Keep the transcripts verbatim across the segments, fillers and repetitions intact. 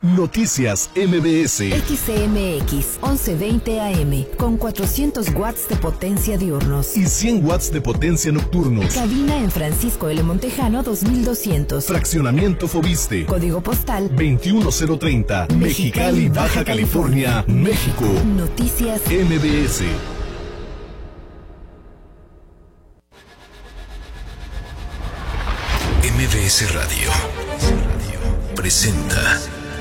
Noticias M B S. X C M X once veinte A M con cuatrocientos watts de potencia diurnos y cien watts de potencia nocturnos. Cabina en Francisco L. Montejano dos mil doscientos. Fraccionamiento Fobiste. Código postal veintiuno cero treinta. Mexicali, Baja California, México. Noticias M B S. M B S Radio presenta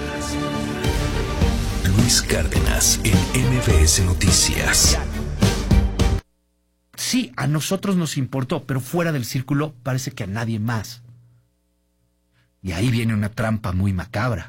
Luis Cárdenas en M B S Noticias. Sí, a nosotros nos importó, pero fuera del círculo parece que a nadie más. Y ahí viene una trampa muy macabra.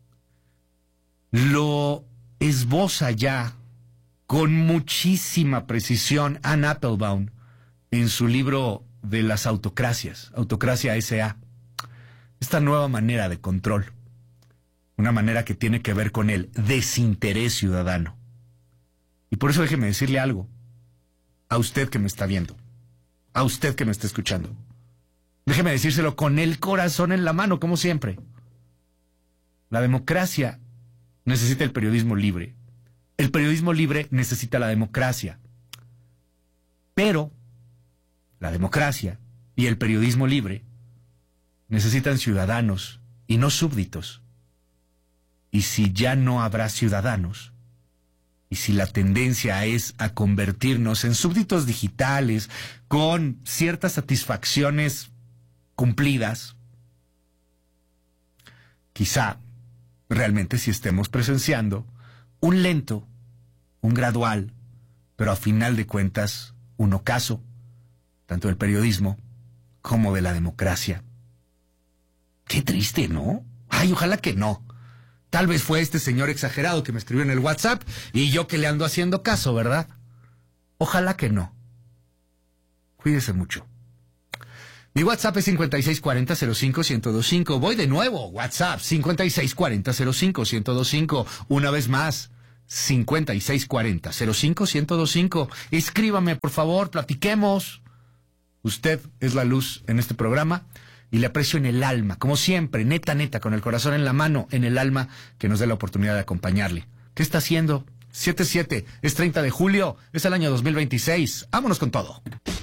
Lo esboza ya con muchísima precisión Anne Applebaum en su libro de las autocracias, Autocracia S A Esta nueva manera de control, una manera que tiene que ver con el desinterés ciudadano. Y por eso déjeme decirle algo, a usted que me está viendo, a usted que me está escuchando. Déjeme decírselo con el corazón en la mano, como siempre. La democracia necesita el periodismo libre. El periodismo libre necesita la democracia. Pero la democracia y el periodismo libre necesitan ciudadanos y no súbditos. Y si ya no habrá ciudadanos, y si la tendencia es a convertirnos en súbditos digitales con ciertas satisfacciones cumplidas, quizá realmente sí estemos presenciando un lento, un gradual, pero a final de cuentas un ocaso, tanto del periodismo como de la democracia. Qué triste, ¿no? Ay, ojalá que no. Tal vez fue este señor exagerado que me escribió en el WhatsApp y yo que le ando haciendo caso, ¿verdad? Ojalá que no. Cuídese mucho. Mi WhatsApp es cincuenta y seis cuarenta cero cinco ciento veinticinco. Voy de nuevo, WhatsApp cincuenta y seis cuarenta cero cinco ciento veinticinco. Una vez más, cincuenta y seis cuarenta cero cinco ciento veinticinco. Escríbame, por favor, platiquemos. Usted es la luz en este programa y le aprecio en el alma, como siempre, neta, neta, con el corazón en la mano, en el alma, que nos dé la oportunidad de acompañarle. ¿Qué está haciendo? siete siete, es treinta de julio, es el año dos mil veintiséis. Vámonos con todo.